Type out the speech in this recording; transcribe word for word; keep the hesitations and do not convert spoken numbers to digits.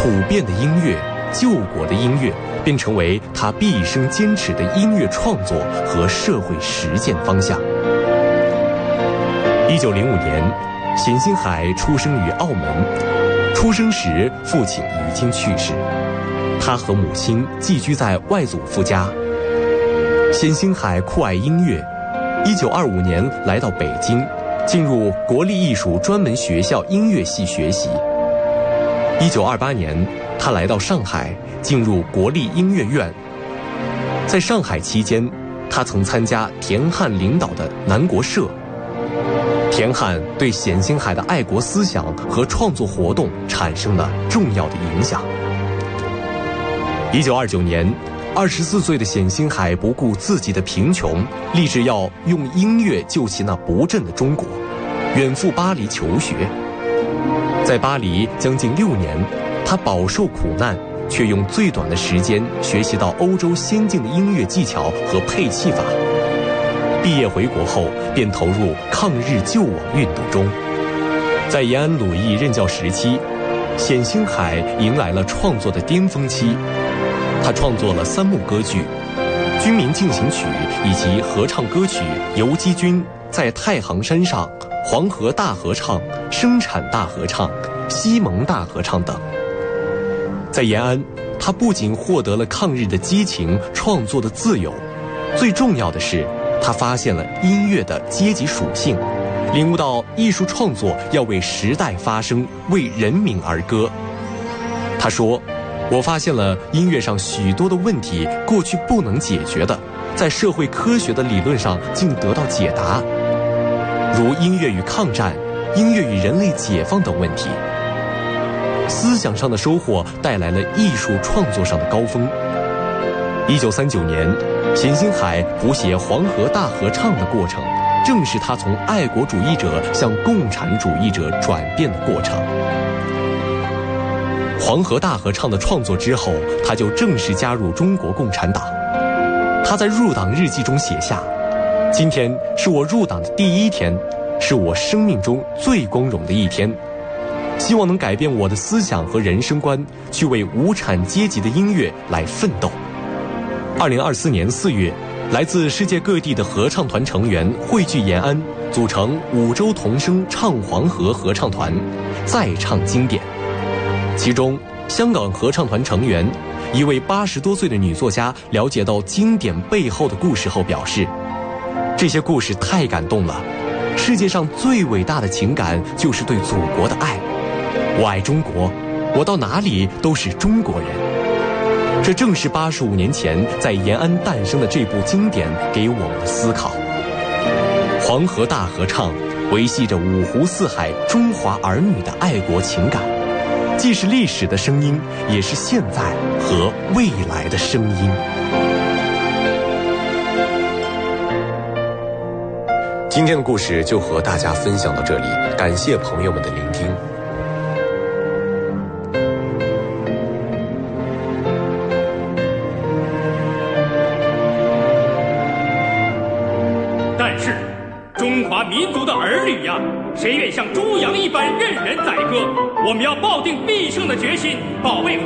普遍的音乐、救国的音乐便成为他毕生坚持的音乐创作和社会实践方向。一九零五年，冼星海出生于澳门。出生时，父亲已经去世，他和母亲寄居在外祖父家。冼星海酷爱音乐，一九二五年来到北京，进入国立艺术专门学校音乐系学习。一九二八年，他来到上海，进入国立音乐院。在上海期间，他曾参加田汉领导的南国社。田汉对冼星海的爱国思想和创作活动产生了重要的影响。一九二九年，二十四岁的冼星海不顾自己的贫穷，立志要用音乐救起那不振的中国，远赴巴黎求学。在巴黎将近六年，他饱受苦难，却用最短的时间学习到欧洲先进的音乐技巧和配器法。毕业回国后，便投入抗日救网运动中。在延安鲁艺任教时期，冼星海迎来了创作的巅峰期。他创作了三幕歌剧《军民进行曲》以及合唱歌曲《游击军》在太行山上、黄河大合唱、生产大合唱、西蒙大合唱等。在延安，他不仅获得了抗日的激情、创作的自由，最重要的是他发现了音乐的阶级属性，领悟到艺术创作要为时代发声，为人民而歌。他说，我发现了音乐上许多的问题过去不能解决的，在社会科学的理论上竟得到解答，如音乐与抗战、音乐与人类解放等问题。思想上的收获带来了艺术创作上的高峰。一九三九年，冼星海谱写黄河大合唱的过程，正是他从爱国主义者向共产主义者转变的过程。黄河大合唱的创作之后，他就正式加入中国共产党。他在入党日记中写下，今天是我入党的第一天，是我生命中最光荣的一天，希望能改变我的思想和人生观，去为无产阶级的音乐来奋斗。二零二四年四月，来自世界各地的合唱团成员汇聚延安，组成五洲同声唱黄河合唱团，再唱经典。其中，香港合唱团成员一位八十多岁的女作家了解到经典背后的故事后表示，这些故事太感动了，世界上最伟大的情感就是对祖国的爱，我爱中国，我到哪里都是中国人。这正是八十五年前在延安诞生的这部经典给我们的思考。黄河大合唱维系着五湖四海中华儿女的爱国情感，既是历史的声音，也是现在和未来的声音。今天的故事就和大家分享到这里，感谢朋友们的聆听。 但是，中华民族的儿女呀，谁愿像猪羊一般任人宰割？我们要抱定必胜的决心，保卫